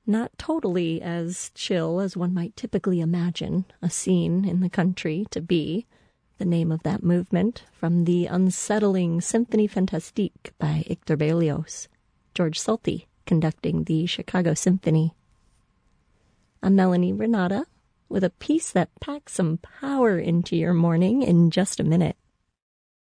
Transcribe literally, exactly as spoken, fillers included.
not totally as chill as one might typically imagine a scene in the country to be. The name of that movement from the unsettling Symphonie Fantastique by Hector Berlioz, George Solti conducting the Chicago Symphony. I'm Melanie Renata with a piece that packs some power into your morning in just a minute.